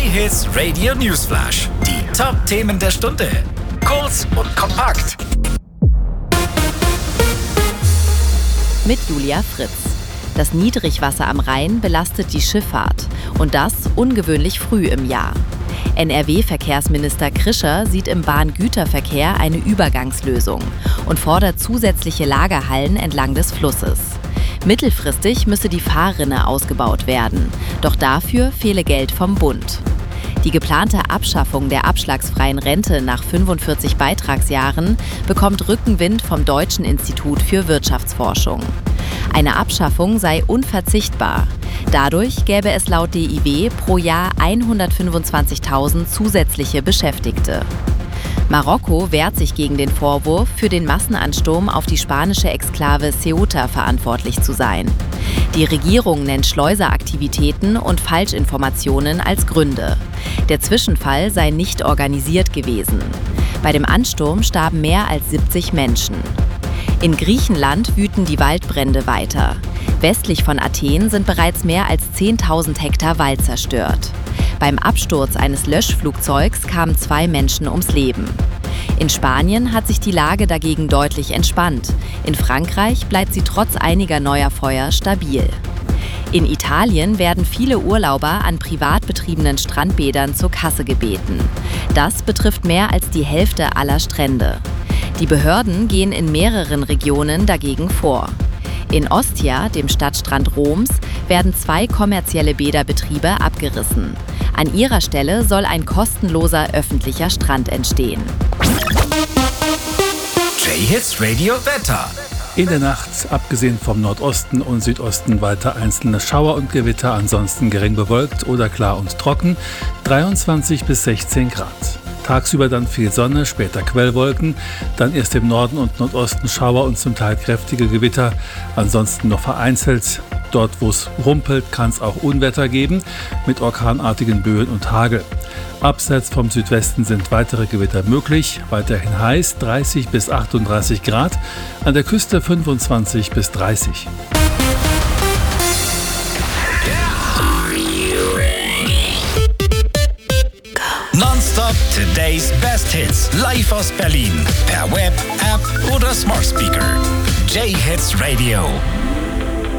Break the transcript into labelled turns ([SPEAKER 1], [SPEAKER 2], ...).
[SPEAKER 1] J-Hits Radio Newsflash. Die Top-Themen der Stunde. Kurz und kompakt.
[SPEAKER 2] Mit Julia Fritz. Das Niedrigwasser am Rhein belastet die Schifffahrt. Und das ungewöhnlich früh im Jahr. NRW-Verkehrsminister Krischer sieht im Bahngüterverkehr eine Übergangslösung und fordert zusätzliche Lagerhallen entlang des Flusses. Mittelfristig müsse die Fahrrinne ausgebaut werden, doch dafür fehle Geld vom Bund. Die geplante Abschaffung der abschlagsfreien Rente nach 45 Beitragsjahren bekommt Rückenwind vom Deutschen Institut für Wirtschaftsforschung. Eine Abschaffung sei unverzichtbar. Dadurch gäbe es laut DIW pro Jahr 125.000 zusätzliche Beschäftigte. Marokko wehrt sich gegen den Vorwurf, für den Massenansturm auf die spanische Exklave Ceuta verantwortlich zu sein. Die Regierung nennt Schleuseraktivitäten und Falschinformationen als Gründe. Der Zwischenfall sei nicht organisiert gewesen. Bei dem Ansturm starben mehr als 70 Menschen. In Griechenland wüten die Waldbrände weiter. Westlich von Athen sind bereits mehr als 10.000 Hektar Wald zerstört. Beim Absturz eines Löschflugzeugs kamen 2 Menschen ums Leben. In Spanien hat sich die Lage dagegen deutlich entspannt. In Frankreich bleibt sie trotz einiger neuer Feuer stabil. In Italien werden viele Urlauber an privat betriebenen Strandbädern zur Kasse gebeten. Das betrifft mehr als die Hälfte aller Strände. Die Behörden gehen in mehreren Regionen dagegen vor. In Ostia, dem Stadtstrand Roms, werden 2 kommerzielle Bäderbetriebe abgerissen. An ihrer Stelle soll ein kostenloser öffentlicher Strand entstehen.
[SPEAKER 1] J-Hits Radio Wetter.
[SPEAKER 3] In der Nacht, abgesehen vom Nordosten und Südosten, weiter einzelne Schauer und Gewitter, ansonsten gering bewölkt oder klar und trocken, 23 bis 16 Grad. Tagsüber dann viel Sonne, später Quellwolken, dann erst im Norden und Nordosten Schauer und zum Teil kräftige Gewitter, ansonsten noch vereinzelt. Dort, wo es rumpelt, kann es auch Unwetter geben, mit orkanartigen Böen und Hagel. Abseits vom Südwesten sind weitere Gewitter möglich, weiterhin heiß, 30 bis 38 Grad, an der Küste 25 bis 30.
[SPEAKER 1] Nonstop Today's Best Hits. Live aus Berlin. Per Web, App oder Smart Speaker. J-Hits Radio.